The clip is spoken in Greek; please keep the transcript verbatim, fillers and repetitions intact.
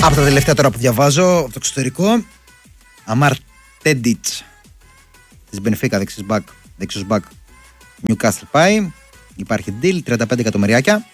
Από τα τελευταία τώρα που διαβάζω από το εξωτερικό, Αμάρ Τέντιτς της Μπενφίκα, δεξιός μπακ, δεξιός μπακ, Newcastle πάει, υπάρχει deal, τριάντα πέντε εκατομμυριάκια.